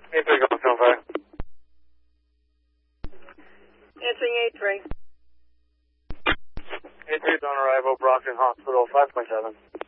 A3 Golf 5. Answering A3. A3 is on arrival, Brockton Hospital 5.7.